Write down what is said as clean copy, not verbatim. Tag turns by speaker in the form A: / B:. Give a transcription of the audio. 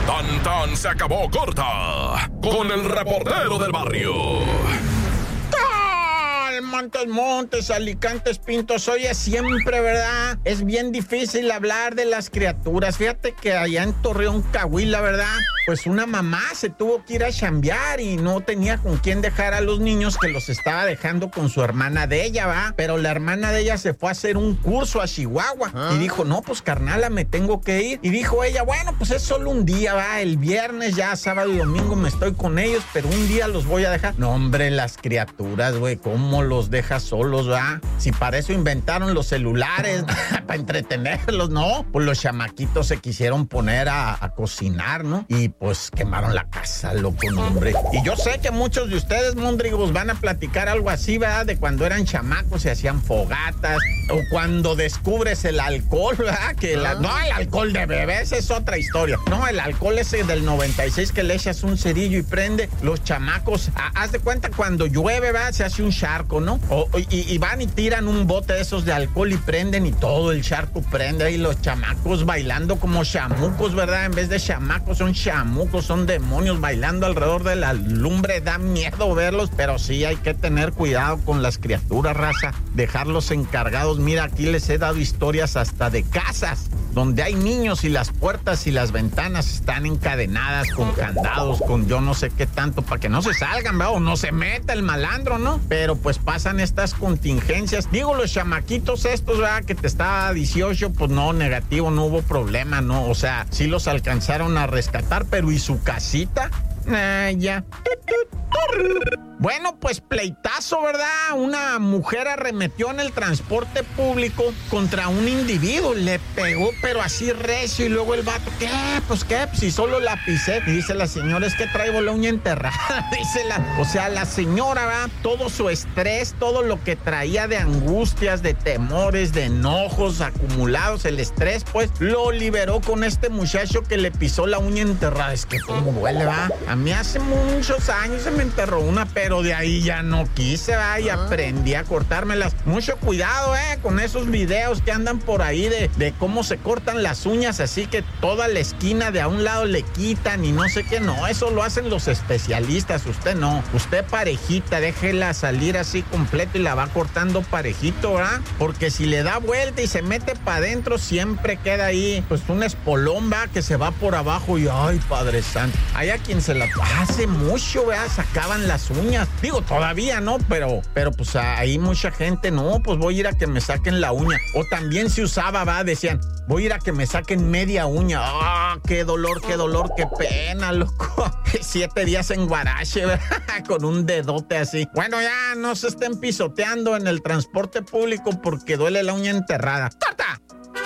A: Tan tan se acabó corta con el reportero del barrio.
B: Montes, Alicantes, Pintos. Oye, siempre, ¿verdad? Es bien difícil hablar de las criaturas. Fíjate que allá en Torreón, Coahuila, ¿verdad? Pues una mamá se tuvo que ir a chambear y no tenía con quién dejar a los niños, que los estaba dejando con su hermana de ella, ¿va? Pero la hermana de ella se fue a hacer un curso a Chihuahua y dijo, no, pues carnala, me tengo que ir. Y dijo ella, bueno, pues es solo un día, ¿va? El viernes ya, sábado y domingo me estoy con ellos, pero un día los voy a dejar. No, hombre, las criaturas, güey, ¿cómo los deja solos, va? Si para eso inventaron los celulares, para entretenerlos, ¿no? Pues los chamaquitos se quisieron poner a cocinar, ¿no? Y pues quemaron la casa, loco, no, hombre. Y yo sé que muchos de ustedes, mondrigos, van a platicar algo así, ¿verdad? De cuando eran chamacos se hacían fogatas, o cuando descubres el alcohol, ¿verdad? No, el alcohol de bebés es otra historia. No, el alcohol ese del 96 que le echas un cerillo y prende. Los chamacos, haz de cuenta cuando llueve, ¿verdad? Se hace un charco, ¿no? Y van y tiran un bote de esos de alcohol y prenden y todo el charco prende. Y los chamacos bailando como chamucos, ¿verdad? En vez de chamacos son chamucos, son demonios bailando alrededor de la lumbre. Da miedo verlos, pero sí hay que tener cuidado con las criaturas, raza. Dejarlos encargados. Mira, aquí les he dado historias hasta de casas donde hay niños y las puertas y las ventanas están encadenadas con candados, con yo no sé qué tanto, para que no se salgan, ¿verdad? O no se meta el malandro, ¿no? Pero pues pasan estas contingencias. Digo, los chamaquitos estos, ¿verdad? Que te estaba 18, pues no, negativo, no hubo problema, ¿no? O sea, sí los alcanzaron a rescatar, pero ¿y su casita? Ya. Bueno, pues pleitazo, ¿verdad? Una mujer arremetió en el transporte público contra un individuo, le pegó pero así recio y luego el vato, ¿qué? Pues si solo la pisé. Y dice la señora, es que traigo la uña enterrada. O sea, la señora, ¿verdad? Todo su estrés, todo lo que traía de angustias, de temores, de enojos acumulados, el estrés, pues lo liberó con este muchacho que le pisó la uña enterrada. Es que cómo duele, ¿va? A mí hace muchos años se me enterró una, pero de ahí ya no quise, ¿va? Y aprendí a cortármelas. Mucho cuidado, con esos videos que andan por ahí de cómo se cortan las uñas, así que toda la esquina de a un lado le quitan y no sé qué. No, eso lo hacen los especialistas. Usted no. Usted parejita, déjela salir así completo y la va cortando parejito, ¿verdad? Porque si le da vuelta y se mete para adentro, siempre queda ahí, pues un espolón, ¿va? Que se va por abajo y ay, Padre Santo. Hay a quien se la hace mucho, ¿verdad? Sacaban las uñas. Digo, todavía no, pero pues ahí mucha gente, no, pues voy a ir a que me saquen la uña. O también se usaba, ¿va? Decían, voy a ir a que me saquen media uña. ¡Ah, qué dolor, qué pena, loco! 7 días en guarache, ¿verdad? Con un dedote así. Bueno, ya no se estén pisoteando en el transporte público porque duele la uña enterrada. ¡Corta!